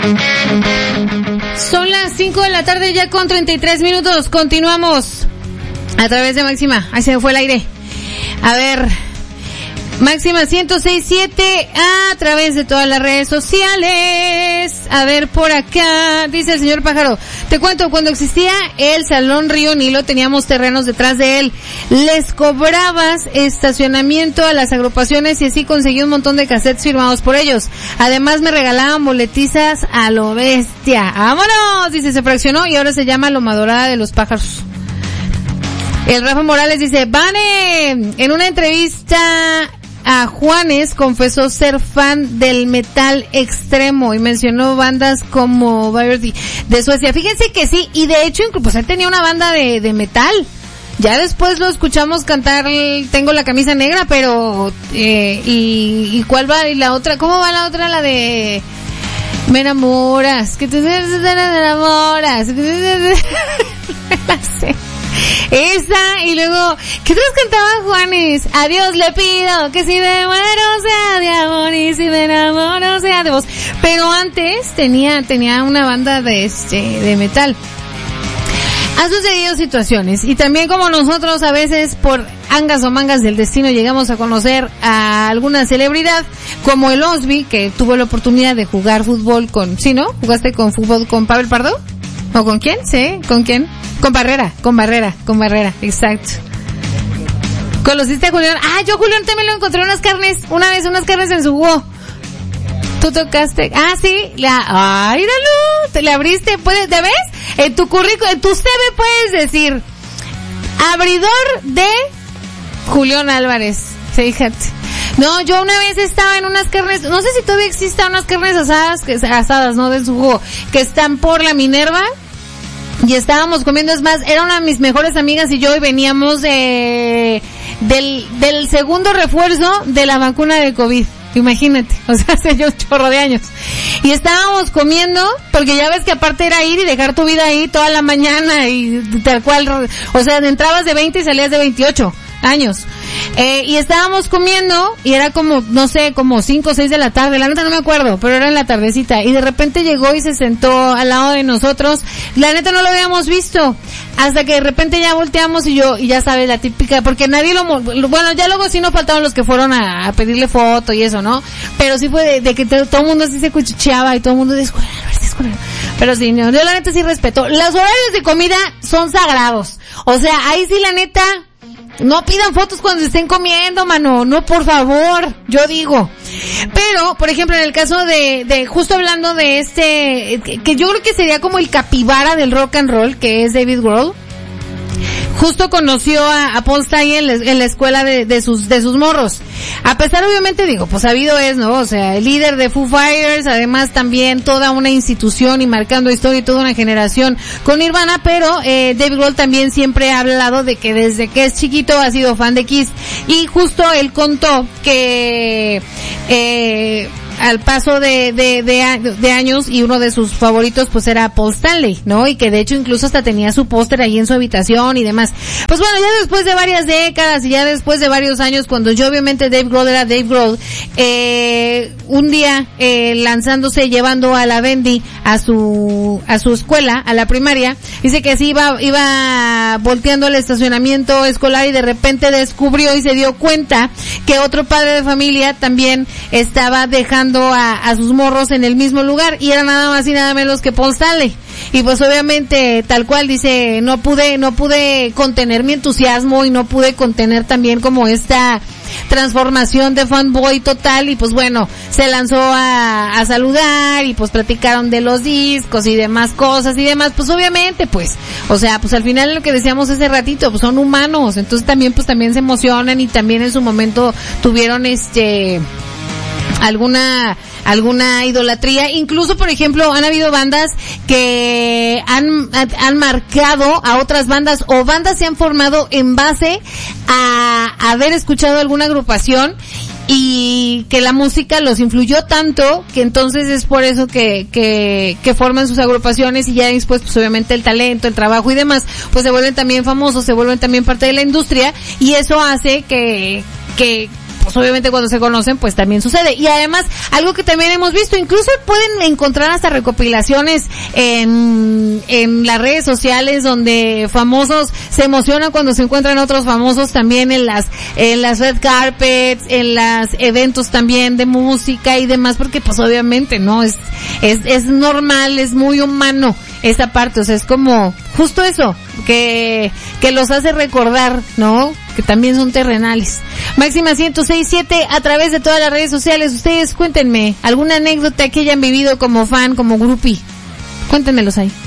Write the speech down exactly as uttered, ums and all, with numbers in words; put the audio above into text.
Son las cinco de la tarde ya con treinta y tres minutos. Continuamos a través de Máxima. Ahí se me fue el aire. A ver, Máxima ciento seis punto siete a través de todas las redes sociales. A ver, por acá dice el señor Pájaro: te cuento, cuando existía el Salón Río Nilo teníamos terrenos detrás de él. Les cobrabas estacionamiento a las agrupaciones y así conseguí un montón de cassettes firmados por ellos. Además me regalaban boletizas a lo bestia. ¡Vámonos! Dice, se fraccionó y ahora se llama Loma Dorada de los Pájaros. El Rafa Morales dice: Vane, en una entrevista a Juanes confesó ser fan del metal extremo y mencionó bandas como Verdi de Suecia. Fíjense que sí, y de hecho pues él tenía una banda de, de metal. Ya después lo escuchamos cantar Tengo la camisa negra, pero eh, y, y cuál va y la otra, ¿cómo va la otra? La de Me enamoras, que te enamoras. La sé. Esa, y luego, ¿qué otros cantaba Juanes? A Dios le pido que si me muero sea de amor y si me enamoro sea de vos. Pero antes tenía, tenía una banda de este, de metal. Han sucedido situaciones, y también como nosotros a veces por angas o mangas del destino llegamos a conocer a alguna celebridad, como el Osby, que tuvo la oportunidad de jugar fútbol con, ¿sí, no? ¿Jugaste con fútbol con Pavel Pardo? ¿O con quién? ¿Sí? ¿Con quién? Con Barrera, con Barrera, con Barrera, exacto. ¿Conociste a Julián? Ah, yo Julián también lo encontré unas carnes, una vez unas carnes en su huevo. ¿Tú tocaste? Ah, sí, la, ay, dalo, te la abriste, puedes, ¿te ves? En tu currículum, en tu C V puedes decir, abridor de Julián Álvarez, fíjate. No, yo una vez estaba en unas carnes, no sé si todavía existan unas carnes asadas, que asadas, no de su jugo, que están por la Minerva, y estábamos comiendo, es más, era una de mis mejores amigas y yo, y veníamos de, del, del segundo refuerzo de la vacuna de COVID. Imagínate, o sea, hace yo un chorro de años. Y estábamos comiendo, porque ya ves que aparte era ir y dejar tu vida ahí toda la mañana y tal cual, o sea, entrabas de veinte y salías de veintiocho años. Eh, y estábamos comiendo y era como, no sé, como cinco o seis de la tarde, la neta no me acuerdo, pero era en la tardecita, y de repente llegó y se sentó al lado de nosotros. La neta no lo habíamos visto, hasta que de repente ya volteamos y yo, y ya sabes, la típica, porque nadie lo, bueno, ya luego sí nos faltaron los que fueron a, a pedirle foto y eso, ¿no? Pero sí fue de, de que te, todo el mundo así se cuchicheaba y todo el mundo dice, pero sí, no, yo la neta sí respeto. Los horarios de comida son sagrados, o sea, ahí sí la neta, no pidan fotos cuando estén comiendo, mano, no, por favor, yo digo. Pero, por ejemplo, en el caso de, de justo hablando de este, que, que yo creo que sería como el capibara del rock and roll, que es David Grohl, justo conoció a, a Paul Stanley en la, en la escuela de, de sus, de sus morros. A pesar, obviamente, digo, pues sabido es, ¿no? O sea, el líder de Foo Fighters, además también toda una institución y marcando historia y toda una generación con Nirvana, pero eh, David Grohl también siempre ha hablado de que desde que es chiquito ha sido fan de Kiss. Y justo él contó que eh al paso de, de, de, de años, y uno de sus favoritos pues era Paul Stanley, ¿no? Y que de hecho incluso hasta tenía su póster ahí en su habitación y demás. Pues bueno, ya después de varias décadas y ya después de varios años, cuando yo obviamente Dave Grohl era Dave Grohl, eh, un día, eh, lanzándose, llevando a la Bendy a su, a su escuela, a la primaria, dice que así iba, iba volteando el estacionamiento escolar y de repente descubrió y se dio cuenta que otro padre de familia también estaba dejando A, a sus morros en el mismo lugar, y era nada más y nada menos que Paul Stanley. Y pues obviamente, tal cual dice, no pude, no pude contener mi entusiasmo y no pude contener también como esta transformación de fanboy total, y pues bueno, se lanzó a, a saludar y pues platicaron de los discos y demás cosas y demás. Pues obviamente, pues, o sea, pues al final lo que decíamos hace ratito, pues son humanos, entonces también pues también se emocionan, y también en su momento tuvieron este alguna alguna idolatría. Incluso, por ejemplo, han habido bandas que han han marcado a otras bandas, o bandas se han formado en base a haber escuchado alguna agrupación y que la música los influyó tanto que entonces es por eso que que que forman sus agrupaciones, y ya después pues obviamente el talento, el trabajo y demás pues se vuelven también famosos, se vuelven también parte de la industria, y eso hace que que pues obviamente cuando se conocen, pues también sucede. Y además, algo que también hemos visto, incluso pueden encontrar hasta recopilaciones en, en las redes sociales donde famosos se emocionan cuando se encuentran otros famosos también en las, en las red carpets, en los eventos también de música y demás, porque pues obviamente, ¿no? Es, es, es normal, es muy humano esa parte, o sea, es como justo eso, que, que los hace recordar, ¿no? Que también son terrenales. Máxima ciento seis punto siete a través de todas las redes sociales. Ustedes cuéntenme alguna anécdota que hayan vivido como fan, como groupie. Cuéntenmelos ahí.